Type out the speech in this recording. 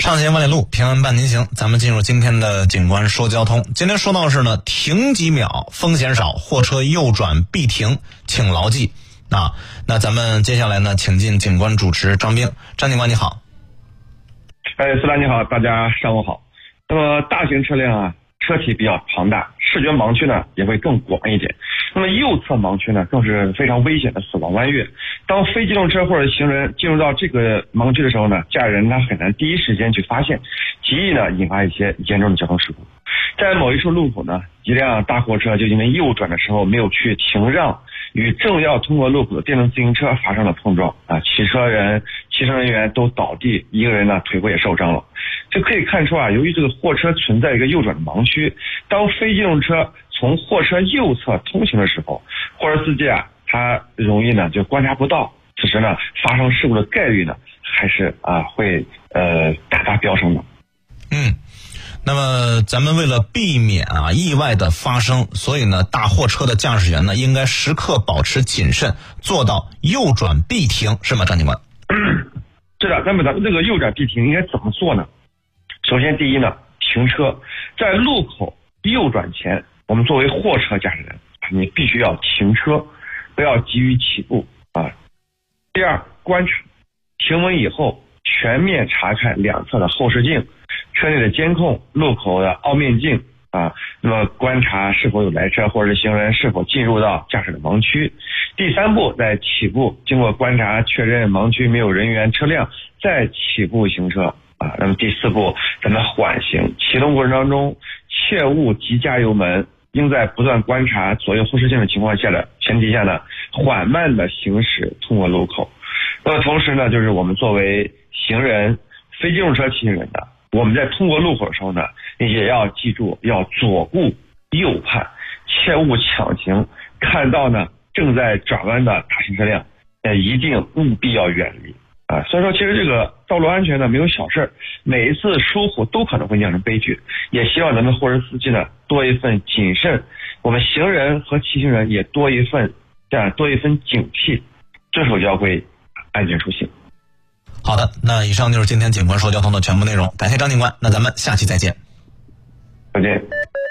上街万里路，平安伴您行。咱们进入今天的警官说交通。今天说到的是呢，停几秒，风险少，货车右转必停，请牢记。那咱们接下来呢，请进警官主持张兵。张警官你好。 司达你好，大家上午好。那么大型车辆啊，车体比较庞大，视觉盲区呢也会更广一点。那么右侧盲区呢，更是非常危险的死亡弯月。当非机动车或者行人进入到这个盲区的时候呢，驾驶人他很难第一时间去发现，极易呢引发一些严重的交通事故。在某一处路口呢，一辆大货车就因为右转的时候没有去停让，与正要通过路口的电动自行车发生了碰撞啊，骑乘人员都倒地，一个人呢腿部也受伤了。就可以看出啊，由于这个货车存在一个右转的盲区，当非机动车从货车右侧通行的时候，货车司机啊他容易呢就观察不到，此时呢发生事故的概率呢还是会大大飙升的。 那么咱们为了避免意外的发生，所以呢大货车的驾驶员呢应该时刻保持谨慎，做到右转必停，是吗，张警官？ 是的。那么咱们这个右转必停应该怎么做呢？首先第一呢，停车，在路口右转前，我们作为货车驾驶人，你必须要停车，不要急于起步啊。第二，观察，停稳以后全面查看两侧的后视镜、车内的监控、路口的凹面镜啊，那么观察是否有来车或者是行人是否进入到驾驶的盲区。第三步，在起步经过观察确认盲区没有人员车辆，再起步行车啊。那么第四步，咱们缓行，启动过程当中切勿急加油门，应在不断观察左右后视镜的情况下的前提下呢，缓慢的行驶通过路口。那么同时呢，就是我们作为行人、非机动车骑行人的，我们在通过路口的时候呢，也要记住要左顾右盼，切勿抢行，看到呢正在转弯的大型车辆，一定务必要远离啊。所以说，其实这个道路安全呢没有小事，每一次疏忽都可能会酿成悲剧。也希望咱们货车司机呢多一份谨慎，我们行人和骑行人也多一份警惕，遵守交规，安全出行。 好的，那以上就是今天警官说交通的全部内容，感谢张警官，那咱们下期再见。 再见。